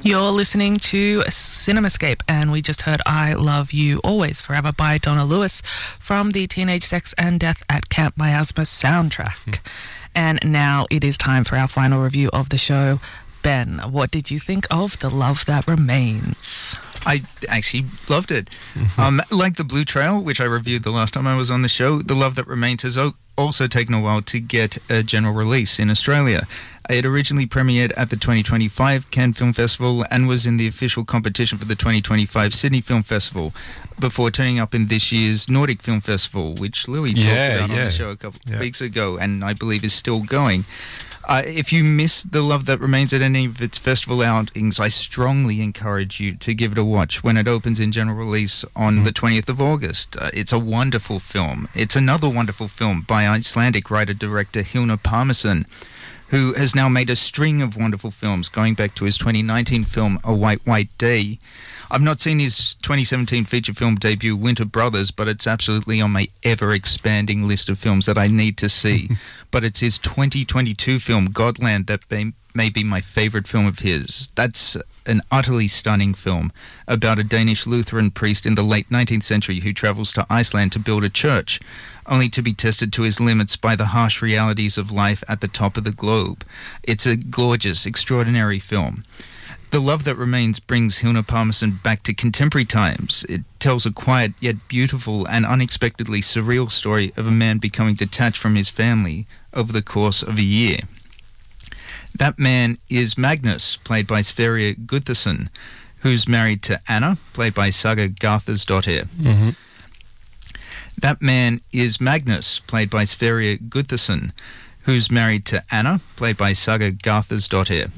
You're listening to CinemaScape, and we just heard I Love You Always Forever by Donna Lewis from the Teenage Sex and Death at Camp Miasma soundtrack. And now it is time for our final review of the show. Ben, what did you think of The Love That Remains? I actually loved it. Like The Blue Trail, which I reviewed the last time I was on the show, The Love That Remains has also taken a while to get a general release in Australia. It originally premiered at the 2025 Cannes Film Festival and was in the official competition for the 2025 Sydney Film Festival before turning up in this year's Nordic Film Festival, which Louis talked about on the show a couple of weeks ago and I believe is still going. If you miss The Love That Remains at any of its festival outings, I strongly encourage you to give it a watch when it opens in general release on the 20th of August. It's a wonderful film. It's another wonderful film by Icelandic writer-director Hilna Parmason, who has now made a string of wonderful films, going back to his 2019 film A White, White Day. I've not seen his 2017 feature film debut, Winter Brothers, but it's absolutely on my ever-expanding list of films that I need to see. But it's his 2022 film, Godland, that may be my favourite film of his. That's an utterly stunning film about a Danish Lutheran priest in the late 19th century who travels to Iceland to build a church, only to be tested to his limits by the harsh realities of life at the top of the globe. It's a gorgeous, extraordinary film. The Love That Remains brings Hilna Parmason back to contemporary times. It tells a quiet yet beautiful and unexpectedly surreal story of a man becoming detached from his family over the course of a year. That man is Magnus, played by Sverre Guddason, who's married to Anna, played by Saga Garthersdottir. That man is Magnus, played by Sverre Guddason, who's married to Anna, played by Saga Garthersdottir.